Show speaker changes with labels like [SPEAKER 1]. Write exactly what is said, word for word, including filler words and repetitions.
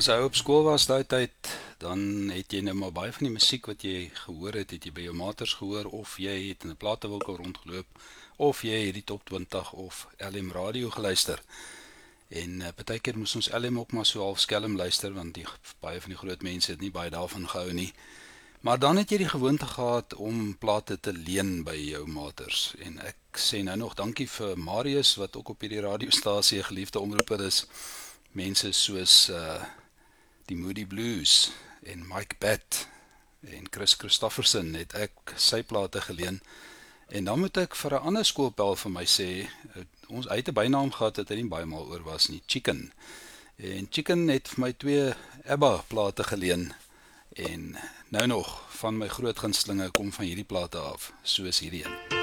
[SPEAKER 1] As jy op skool was daai tyd, dan het jy nou maar baie van die musiek wat jy gehoor het, het jy by jou maters gehoor, of jy het in 'n platewinkel rondgeloop, of jy het die top twintig of L M radio geluister. En uh, baie keer moes ons L M ook maar so half skelm luister, want die, baie van die groot mense het nie baie daarvan gehou nie. Maar dan het jy die gewoonte gehad om plate te leen by jou maters. En ek sê nou nog dankie vir Marius, wat ook op hierdie radiostasie 'n geliefde omroeper is. Mense soos uh, die Moody Blues en Mike Batt en Chris Christofferson het ek sy plate geleen. En dan moet ek vir 'n ander skoolpel van my sê, ons uit 'n bynaam gehad het hy nie baie maal oor was nie, Chicken. En Chicken het vir my twee ABBA plate geleen. En nou nog, van my groot gunstelinge kom van hierdie plate af, soos hierdie een.